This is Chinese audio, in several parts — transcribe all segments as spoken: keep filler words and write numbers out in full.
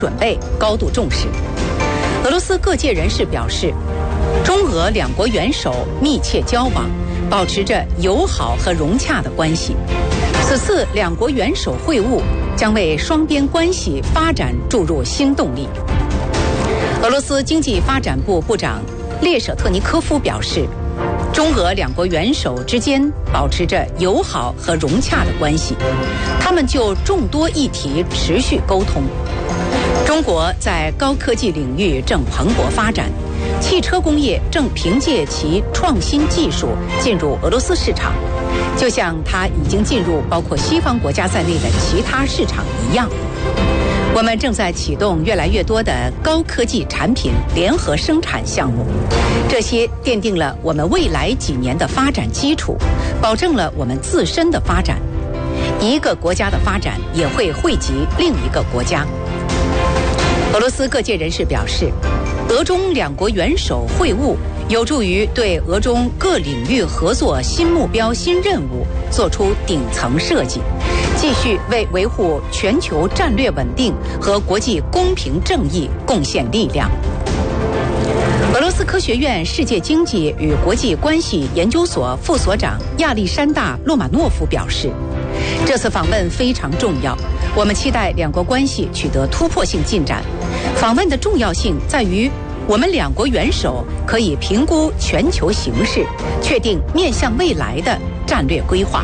准备高度重视。俄罗斯各界人士表示，中俄两国元首密切交往，保持着友好和融洽的关系。此次两国元首会晤将为双边关系发展注入新动力。俄罗斯经济发展部部长列舍特尼科夫表示，中俄两国元首之间保持着友好和融洽的关系，他们就众多议题持续沟通。中国在高科技领域正蓬勃发展，汽车工业正凭借其创新技术进入俄罗斯市场，就像它已经进入包括西方国家在内的其他市场一样。我们正在启动越来越多的高科技产品联合生产项目，这些奠定了我们未来几年的发展基础，保证了我们自身的发展。一个国家的发展也会惠及另一个国家。俄罗斯各界人士表示，俄中两国元首会晤有助于对俄中各领域合作新目标、新任务做出顶层设计，继续为维护全球战略稳定和国际公平正义贡献力量。俄罗斯科学院世界经济与国际关系研究所副所长亚历山大·洛马诺夫表示，这次访问非常重要，我们期待两国关系取得突破性进展。访问的重要性在于，我们两国元首可以评估全球形势，确定面向未来的战略规划。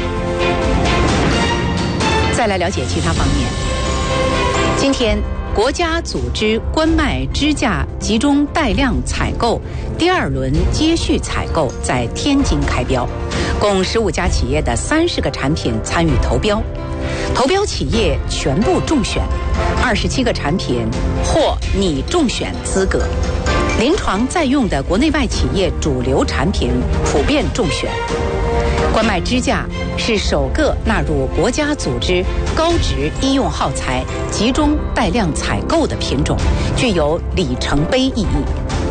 再来了解其他方面。今天，国家组织冠脉支架集中带量采购第二轮接续采购在天津开标，共十五家企业的三十个产品参与投标，投标企业全部中选，二十七个产品获拟中选资格。临床在用的国内外企业主流产品普遍中选。冠脉支架是首个纳入国家组织高值医用耗材集中带量采购的品种，具有里程碑意义。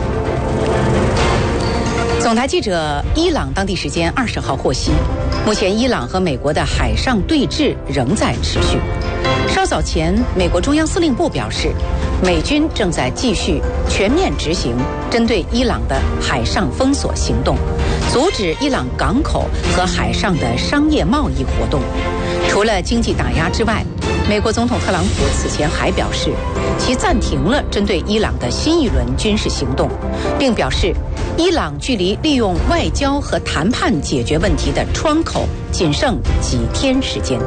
总台记者伊朗当地时间二十号获悉，目前伊朗和美国的海上对峙仍在持续。稍早前，美国中央司令部表示，美军正在继续全面执行针对伊朗的海上封锁行动，阻止伊朗港口和海上的商业贸易活动。除了经济打压之外，美国总统特朗普此前还表示，其暂停了针对伊朗的新一轮军事行动，并表示，伊朗距离利用外交和谈判解决问题的窗口仅剩几天时间。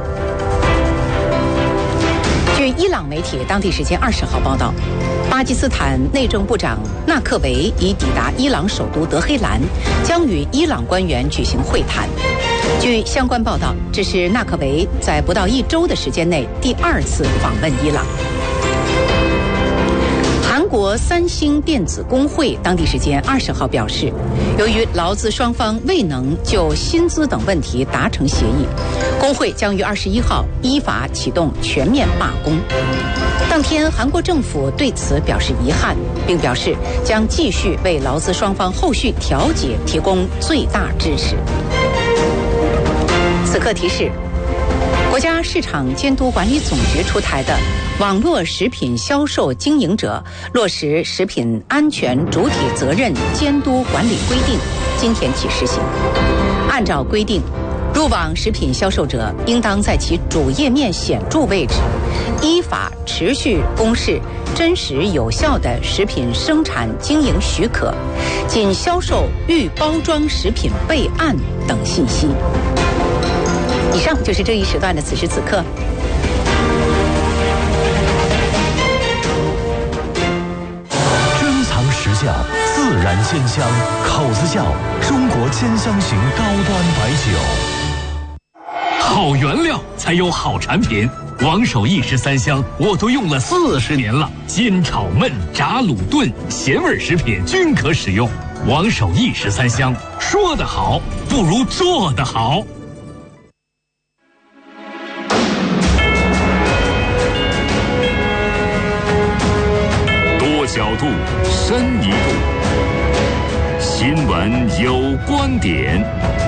据伊朗媒体当地时间二十号报道，巴基斯坦内政部长纳克维已抵达伊朗首都德黑兰，将与伊朗官员举行会谈。据相关报道，这是纳克维在不到一周的时间内第二次访问伊朗。韩国三星电子工会当地时间二十号表示，由于劳资双方未能就薪资等问题达成协议，工会将于二十一号依法启动全面罢工。当天，韩国政府对此表示遗憾，并表示将继续为劳资双方后续调解提供最大支持。此刻提示，国家市场监督管理总局出台的网络食品销售经营者落实食品安全主体责任监督管理规定今天起实行。按照规定，入网食品销售者应当在其主页面显著位置依法持续公示真实有效的食品生产经营许可，仅销售预包装食品备案等信息。以上就是这一时段的此时此刻。 珍藏实窖，自然鲜香，口子窖，中国千香型高端白酒。 好原料才有好产品，王守义十三香我都用了四十年了，煎炒焖炸卤炖咸味食品均可使用。王守义十三香，说得好不如做得好。多角度，深一度，新闻有观点。